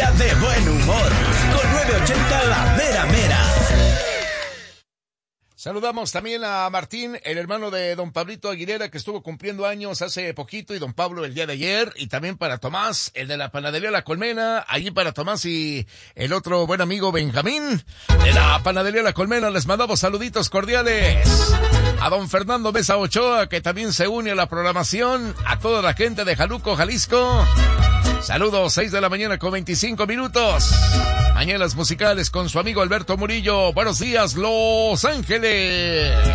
día de buen humor. Con 980 La Mera Mera. Saludamos también a Martín, el hermano de don Pablito Aguilera, que estuvo cumpliendo años hace poquito, y don Pablo el día de ayer, y también para Tomás, el de la panadería La Colmena, allí para Tomás y el otro buen amigo Benjamín, de la panadería La Colmena. Les mandamos saluditos cordiales. A don Fernando Mesa Ochoa, que también se une a la programación, a toda la gente de Jaluco, Jalisco. Saludos, 6 de la mañana con 25 minutos. Mañanas musicales con su amigo Alberto Murillo. Buenos días, Los Ángeles.